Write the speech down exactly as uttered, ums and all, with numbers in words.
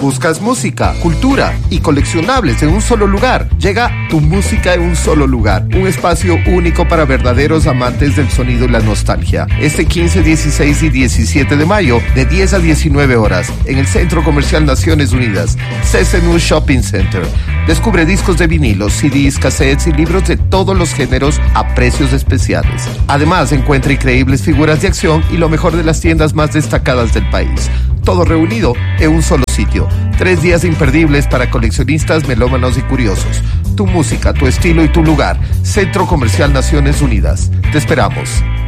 ¿Buscas música, cultura y coleccionables en un solo lugar? Llega Tu Música en un Solo Lugar, un espacio único para verdaderos amantes del sonido y la nostalgia. Este quince, dieciséis y diecisiete de mayo, de diez a diecinueve horas, en el Centro Comercial Naciones Unidas, C S N U Shopping Center. Descubre discos de vinilos, C Ds, cassettes y libros de todos los géneros a precios especiales. Además, encuentra increíbles figuras de acción y lo mejor de las tiendas más destacadas del país. Todo reunido en un solo sitio. Tres días imperdibles para coleccionistas, melómanos y curiosos. Tu música, tu estilo y tu lugar. Centro Comercial Naciones Unidas. Te esperamos.